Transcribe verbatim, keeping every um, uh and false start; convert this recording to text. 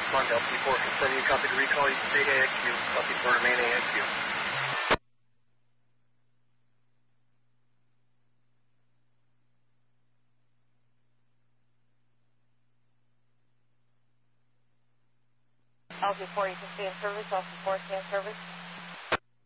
Come on, Delta four, confirm you copy the recall. You can say A X U. Copy four, remain A X U. L G four, you can stay in service. L G four, stay in service.